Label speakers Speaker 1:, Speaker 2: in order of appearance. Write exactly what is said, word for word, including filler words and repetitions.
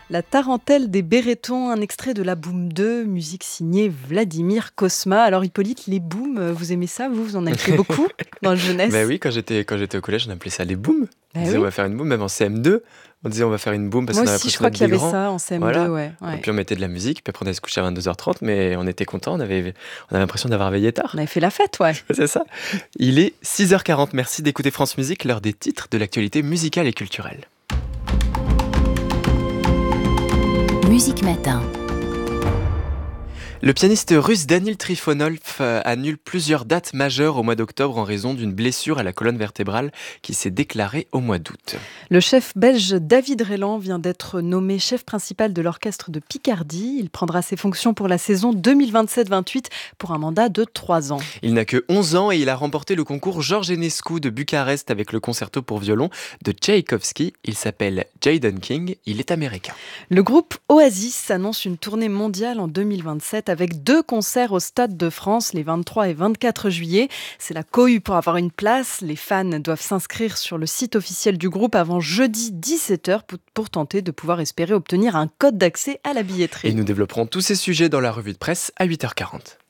Speaker 1: La tarentelle des Béretons, un extrait de la Boom deux, musique signée Vladimir Cosma. Alors Hippolyte, les booms, vous aimez ça? Vous, vous en avez fait beaucoup dans la jeunesse?
Speaker 2: Bah oui, quand j'étais, quand j'étais au collège, on appelait ça les booms.
Speaker 1: Bah
Speaker 2: On disait
Speaker 1: oui.
Speaker 2: on va faire une boom, même en C M deux. On disait on va faire une boom parce
Speaker 1: Moi
Speaker 2: qu'on avait
Speaker 1: aussi, je
Speaker 2: l'impression
Speaker 1: crois
Speaker 2: d'être
Speaker 1: qu'il y
Speaker 2: des
Speaker 1: avait
Speaker 2: grands.
Speaker 1: ça en C M deux,
Speaker 2: Voilà.
Speaker 1: ouais.
Speaker 2: Et
Speaker 1: ouais.
Speaker 2: puis on mettait de la musique, puis après on allait se coucher à vingt-deux heures trente, mais on était content, on avait, on avait l'impression d'avoir veillé tard.
Speaker 1: On avait fait la fête, ouais.
Speaker 2: C'est ça. Il est six heures quarante, merci d'écouter France Musique, l'heure des titres de l'actualité musicale et culturelle.
Speaker 3: Musique Matin.
Speaker 2: Le pianiste russe Danil Trifonov euh, annule plusieurs dates majeures au mois d'octobre en raison d'une blessure à la colonne vertébrale qui s'est déclarée au mois d'août.
Speaker 1: Le chef belge David Rélan vient d'être nommé chef principal de l'orchestre de Picardie. Il prendra ses fonctions pour la saison deux mille vingt-sept vingt-huit pour un mandat de trois ans.
Speaker 2: Il n'a que onze ans et il a remporté le concours Georges Enescu de Bucarest avec le concerto pour violon de Tchaïkovski. Il s'appelle Jaden King, il est américain.
Speaker 1: Le groupe Oasis annonce une tournée mondiale en deux mille vingt-sept avec deux concerts au Stade de France les vingt-trois et vingt-quatre juillet. C'est la cohue pour avoir une place. Les fans doivent s'inscrire sur le site officiel du groupe avant jeudi dix-sept heures pour, pour tenter de pouvoir espérer obtenir un code d'accès à la billetterie.
Speaker 2: Et nous développerons tous ces sujets dans la revue de presse à huit heures quarante.